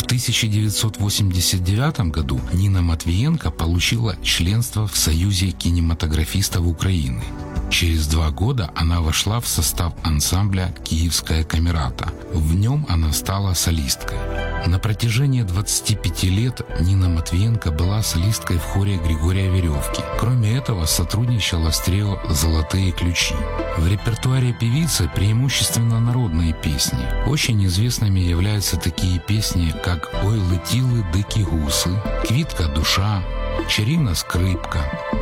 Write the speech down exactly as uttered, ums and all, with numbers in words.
тысяча девятьсот восемьдесят девятом году Нина Матвиенко получила членство в Союзе кинематографистов Украины. Через два года она вошла в состав ансамбля «Киевская камерата». В нем она стала солисткой. На протяжении двадцати пяти лет Нина Матвиенко была солисткой в хоре Григория Веревки. Кроме этого, сотрудничала с трио «Золотые ключи». В репертуаре певицы преимущественно народные песни. Очень известными являются такие песни, как «Ой летіли дикі гуси», «Квітка душа», «Чарівна скрипка»,